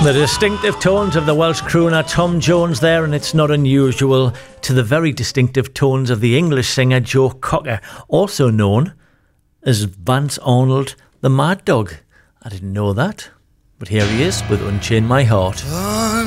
The distinctive tones of the Welsh crooner Tom Jones there, and it's not unusual to the very distinctive tones of the English singer Joe Cocker, also known as Vance Arnold the Mad Dog. I didn't know that, but here he is with Unchain My Heart.